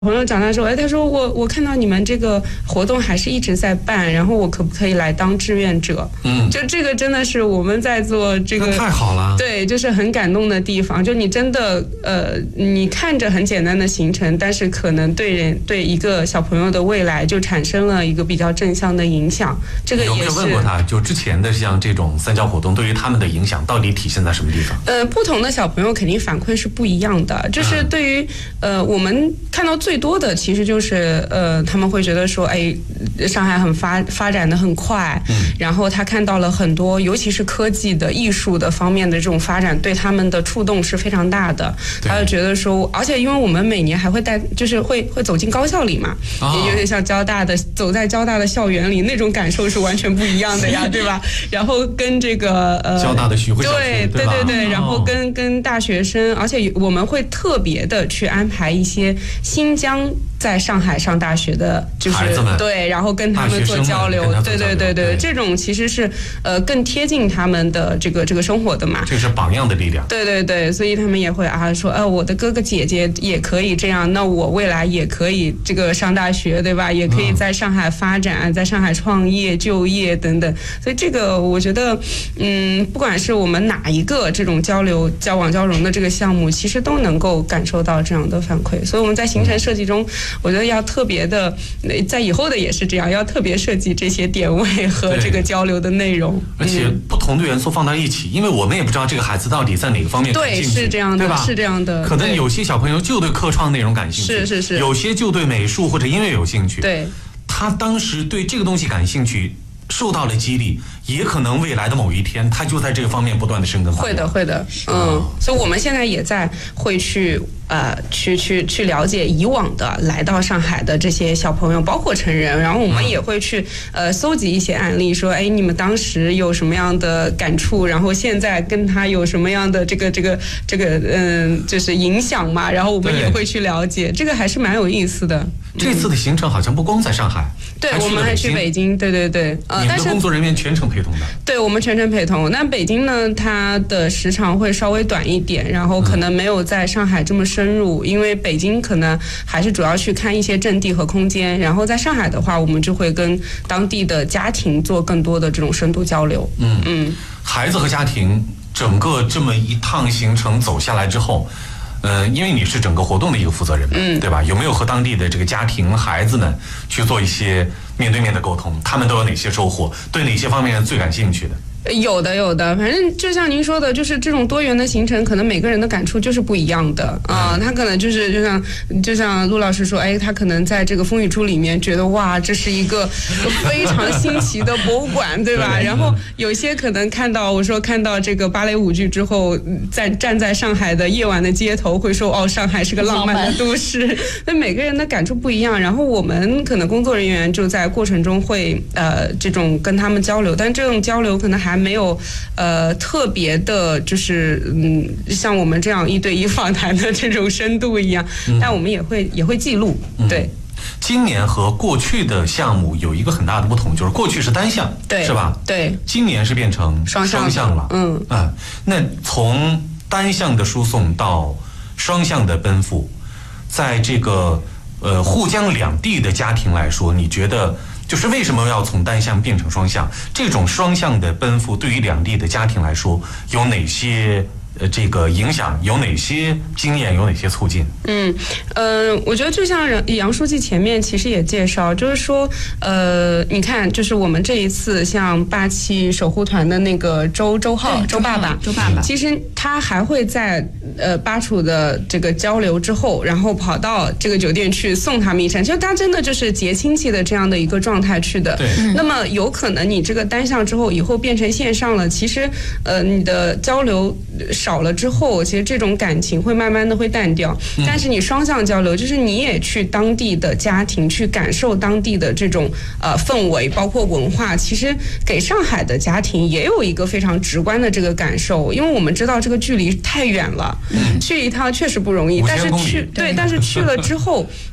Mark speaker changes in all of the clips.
Speaker 1: 朋友长大说，他说我看到你们这个活动还是一直在办，然后我可不可以来当志愿者？就这个真的是我们在做这个，
Speaker 2: 太好了。
Speaker 1: 对，就是很感动的地方。就你真的你看着很简单的行程，但是可能对一个小朋友的未来就产生了一个比较正向的影响。这个也是。有没有
Speaker 2: 问过他，就之前的像这种三教活动对于他们的影响到底体现在什么地方？
Speaker 1: 不同的小朋友肯定反馈是不一样的。就是对于我们看到最多的其实就是他们会觉得说，哎，上海很发展的很快，然后他看到了很多，尤其是科技的、艺术的方面的这种发展，对他们的触动是非常大的。他就觉得说，而且因为我们每年还会带，就是会走进高校里嘛，也有点像交大的，走在交大的校园里，那种感受是完全不一样的呀，对吧？然后跟这个
Speaker 2: 交大的徐汇小
Speaker 1: 学，对，然后跟大学生，而且我们会特别的去安排一些新疆在上海上大学的，就是对，然后跟他们做交流，对，这种其实是更贴近他们的这个生活的嘛。
Speaker 2: 这是榜样的力量。
Speaker 1: 对，所以他们也会说，我的哥哥姐姐也可以这样，那我未来也可以这个上大学，对吧？也可以在上海发展，在上海创业、就业等等。所以这个我觉得，不管是我们哪一个这种交流、交往、交融的这个项目，其实都能够感受到这样的反馈。所以我们在行程设计中，我觉得要特别的，在以后的也是这样，要特别设计这些点位和这个交流的内容。
Speaker 2: 而且不同的元素放到一起，因为我们也不知道这个孩子到底在哪个方面感兴趣，
Speaker 1: 对，是这样的，
Speaker 2: 对吧？
Speaker 1: 是这样的。
Speaker 2: 可能有些小朋友就对科创内容感兴趣，
Speaker 1: 是，
Speaker 2: 有些就对美术或者音乐有兴趣。
Speaker 1: 对，
Speaker 2: 他当时对这个东西感兴趣，受到了激励，也可能未来的某一天，他就在这个方面不断的生根发芽。
Speaker 1: 会的，所以我们现在也会去了解以往的来到上海的这些小朋友，包括成人，然后我们也会去搜集一些案例，说，哎，你们当时有什么样的感触，然后现在跟他有什么样的这个就是影响嘛，然后我们也会去了解，这个还是蛮有意思的。
Speaker 2: 这次的行程好像不光在上海，
Speaker 1: 对，我们还去北京，对，
Speaker 2: 你们的工作人员全程陪同的？
Speaker 1: 对，我们全程陪同。那北京呢，它的时长会稍微短一点，然后可能没有在上海这么深入，因为北京可能还是主要去看一些阵地和空间，然后在上海的话，我们就会跟当地的家庭做更多的这种深度交流。
Speaker 2: 孩子和家庭整个这么一趟行程走下来之后，因为你是整个活动的一个负责人，对吧？有没有和当地的这个家庭、孩子们去做一些面对面的沟通？他们都有哪些收获？对哪些方面最感兴趣的？
Speaker 1: 有的，反正就像您说的，就是这种多元的行程，可能每个人的感触就是不一样的啊。他可能就是就像陆老师说，哎，他可能在这个风雨珠里面觉得哇，这是一个非常新奇的博物馆，对吧？然后有些可能看到这个芭蕾舞剧之后，站在上海的夜晚的街头，会说哦，上海是个浪漫的都市。那每个人的感触不一样，然后我们可能工作人员就在过程中会这种跟他们交流，但这种交流可能还没有特别的，就是像我们这样1对1访谈的这种深度一样，但我们也会记录。对，
Speaker 2: 今年和过去的项目有一个很大的不同，就是过去是单项，
Speaker 1: 对，
Speaker 2: 是吧？
Speaker 1: 对，
Speaker 2: 今年是变成双项了。那从单项的输送到双项的奔赴，在这个沪江两地的家庭来说，你觉得？就是为什么要从单项变成双项？这种双项的奔赴对于两地的家庭来说有哪些这个影响？有哪些经验？有哪些促进？
Speaker 1: 我觉得就像杨书记前面其实也介绍，就是说你看，就是我们这一次像8·7守护团的那个周爸爸，其实他还会在巴楚的这个交流之后，然后跑到这个酒店去送他们一程，就他真的就是结亲戚的这样的一个状态去的。
Speaker 2: 对。
Speaker 1: 那么有可能你这个单项之后，以后变成线上了，其实你的交流少了之后，其实这种感情会慢慢的会淡掉。但是你双向交流，就是你也去当地的家庭去感受当地的这种氛围，包括文化，其实给上海的家庭也有一个非常直观的这个感受，因为我们知道这个距离太远了，去一趟确实不容易，但是去了之后，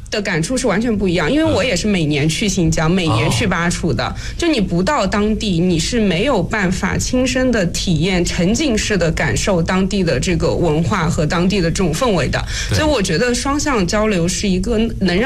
Speaker 1: 的感触是完全不一样，因为我也是每年去新疆，每年去巴楚的。就你不到当地，你是没有办法亲身的体验、沉浸式的感受当地的这个文化和当地的这种氛围的。所以我觉得双向交流是一个能让